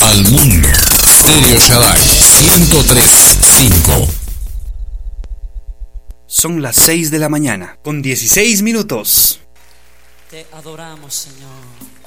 al mundo. Stereo Shaddai 103.5. Son las 6 de la mañana, con 16 minutos. Te adoramos, Señor.